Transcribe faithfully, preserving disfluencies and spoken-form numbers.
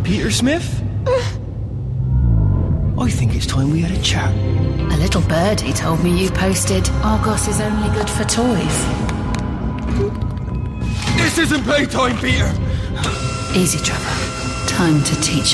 Peter Smith? I think it's time we had a chat. A little birdie told me you posted Argos is only good for toys. This isn't playtime, Peter! Easy, Trevor. Time to teach